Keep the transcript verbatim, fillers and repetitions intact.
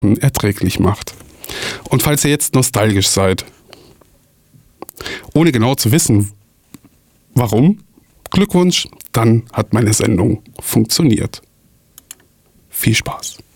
erträglich macht. Und falls ihr jetzt nostalgisch seid, ohne genau zu wissen, warum, Glückwunsch, dann hat meine Sendung funktioniert. Viel Spaß.